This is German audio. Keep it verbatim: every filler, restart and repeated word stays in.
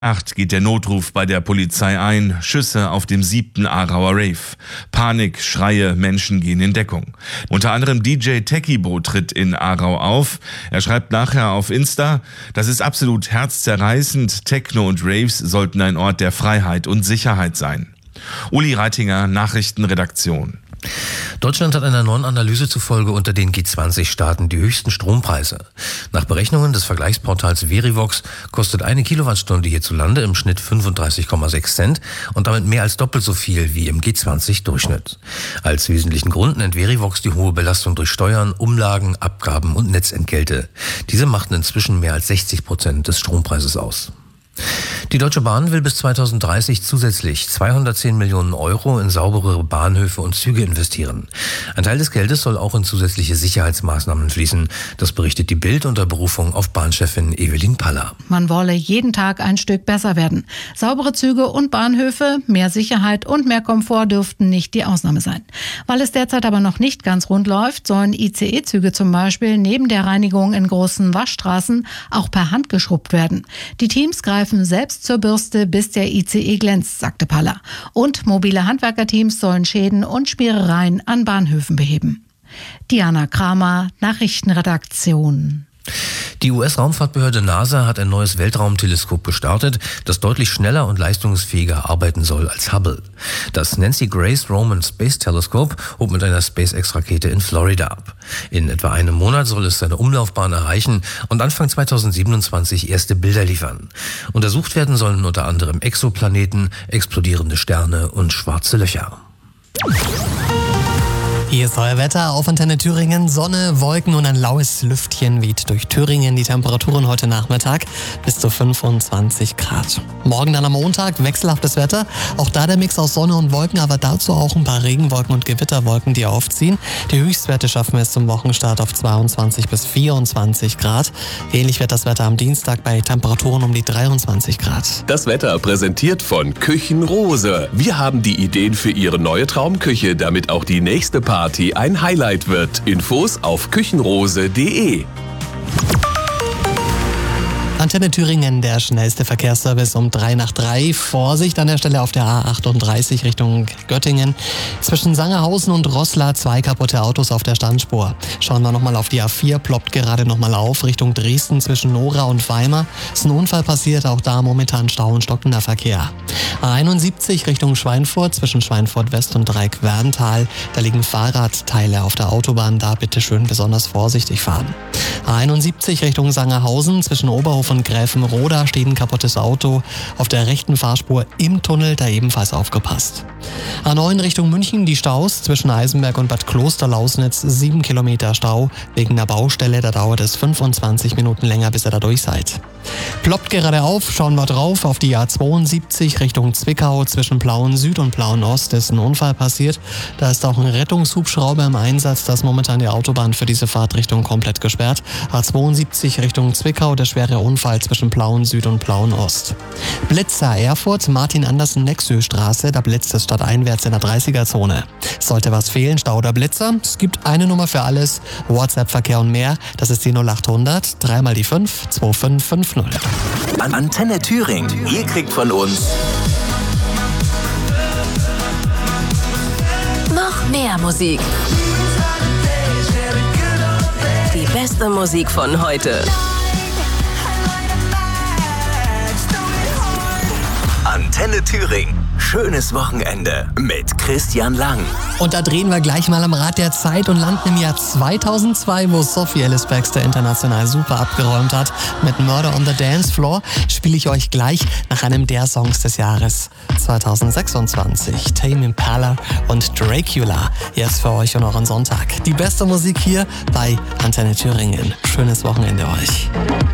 Acht geht der Notruf bei der Polizei ein, Schüsse auf dem siebten Aarauer Rave. Panik, Schreie, Menschen gehen in Deckung. Unter anderem D J Techibo tritt in Aarau auf. Er schreibt nachher auf Insta: Das ist absolut herzzerreißend. Techno und Raves sollten ein Ort der Freiheit und Sicherheit sein. Uli Reitinger, Nachrichtenredaktion. Deutschland hat einer neuen Analyse zufolge unter den G zwanzig Staaten die höchsten Strompreise. Nach Berechnungen des Vergleichsportals Verivox kostet eine Kilowattstunde hierzulande im Schnitt fünfunddreißig Komma sechs Cent und damit mehr als doppelt so viel wie im G zwanzig Durchschnitt. Als wesentlichen Grund nennt Verivox die hohe Belastung durch Steuern, Umlagen, Abgaben und Netzentgelte. Diese machten inzwischen mehr als sechzig Prozent des Strompreises aus. Die Deutsche Bahn will bis zweitausenddreißig zusätzlich zweihundertzehn Millionen Euro in saubere Bahnhöfe und Züge investieren. Ein Teil des Geldes soll auch in zusätzliche Sicherheitsmaßnahmen fließen. Das berichtet die Bild unter Berufung auf Bahnchefin Evelyn Paller. Man wolle jeden Tag ein Stück besser werden. Saubere Züge und Bahnhöfe, mehr Sicherheit und mehr Komfort dürften nicht die Ausnahme sein. Weil es derzeit aber noch nicht ganz rund läuft, sollen I C E-Züge zum Beispiel neben der Reinigung in großen Waschstraßen auch per Hand geschrubbt werden. Die Teams greifen selbst zur Bürste, bis der I C E glänzt, sagte Paller. Und mobile Handwerkerteams sollen Schäden und Schmierereien an Bahnhöfen beheben. Diana Kramer, Nachrichtenredaktion. Die U S-Raumfahrtbehörde NASA hat ein neues Weltraumteleskop gestartet, das deutlich schneller und leistungsfähiger arbeiten soll als Hubble. Das Nancy Grace Roman Space Telescope hob mit einer SpaceX-Rakete in Florida ab. In etwa einem Monat soll es seine Umlaufbahn erreichen und Anfang zweitausendsiebenundzwanzig erste Bilder liefern. Untersucht werden sollen unter anderem Exoplaneten, explodierende Sterne und schwarze Löcher. Hier ist euer Wetter auf Antenne Thüringen. Sonne, Wolken und ein laues Lüftchen weht durch Thüringen. Die Temperaturen heute Nachmittag bis zu fünfundzwanzig Grad. Morgen dann am Montag wechselhaftes Wetter. Auch da der Mix aus Sonne und Wolken, aber dazu auch ein paar Regenwolken und Gewitterwolken, die aufziehen. Die Höchstwerte schaffen wir es zum Wochenstart auf zweiundzwanzig bis vierundzwanzig Grad. Ähnlich wird das Wetter am Dienstag bei Temperaturen um die dreiundzwanzig Grad. Das Wetter präsentiert von Küchenrose. Wir haben die Ideen für Ihre neue Traumküche, damit auch die nächste Party ein Highlight wird. Infos auf küchenrose punkt de. Antenne Thüringen, der schnellste Verkehrsservice um drei nach drei. Vorsicht an der Stelle auf der A achtunddreißig Richtung Göttingen. Zwischen Sangerhausen und Roßla zwei kaputte Autos auf der Standspur. Schauen wir nochmal auf die A vier, ploppt gerade nochmal auf Richtung Dresden zwischen Nora und Weimar. Ist ein Unfall passiert, auch da momentan Stau und stockender Verkehr. A einundsiebzig Richtung Schweinfurt zwischen Schweinfurt West und Dreieck-Werntal. Da liegen Fahrradteile auf der Autobahn, da bitte schön besonders vorsichtig fahren. A einundsiebzig Richtung Sangerhausen zwischen Oberhof und Gräfenroda steht ein kaputtes Auto. Auf der rechten Fahrspur im Tunnel, da ebenfalls aufgepasst. A neun Richtung München, die Staus zwischen Eisenberg und Bad Klosterlausnitz, sieben Kilometer Stau wegen der Baustelle, da dauert es fünfundzwanzig Minuten länger, bis ihr da durch seid. Ploppt gerade auf, schauen wir drauf, auf die A zweiundsiebzig Richtung Zwickau zwischen Plauen Süd und Plauen Ost ist ein Unfall passiert. Da ist auch ein Rettungshubschrauber im Einsatz, da ist momentan die Autobahn für diese Fahrtrichtung komplett gesperrt. A zweiundsiebzig Richtung Zwickau, der schwere Unfall zwischen Plauen Süd und Plauen Ost. Blitzer Erfurt, Martin-Andersen-Nexö-Straße, da blitzt es stadteinwärts in der dreißiger-Zone. Sollte was fehlen, Stau oder Blitzer? Es gibt eine Nummer für alles, WhatsApp-Verkehr und mehr, das ist die null achthundert, drei mal die fünf, zwei fünf fünf null. An Antenne Thüringen, ihr kriegt von uns noch mehr Musik. Die beste Musik von heute. Antenne Thüringen. Schönes Wochenende mit Christian Lang. Und da drehen wir gleich mal am Rad der Zeit und landen im Jahr zweitausendzwei, wo Sophie Ellis Bextor international super abgeräumt hat. Mit Murder on the Dance Floor spiele ich euch gleich nach einem der Songs des Jahres zweitausendsechsundzwanzig. Tame Impala und Dracula. Jetzt für euch und euren Sonntag. Die beste Musik hier bei Antenne Thüringen. Schönes Wochenende euch.